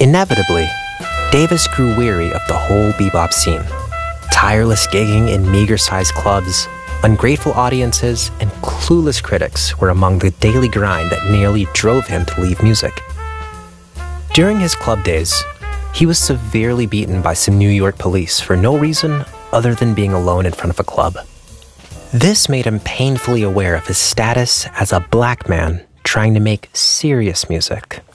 Inevitably, Davis grew weary of the whole bebop scene. Tireless gigging in meager-sized clubs, ungrateful audiences, and clueless critics were among the daily grind that nearly drove him to leave music. During his club days, he was severely beaten by some New York police for no reason other than being alone in front of a club. This made him painfully aware of his status as a black man trying to make serious music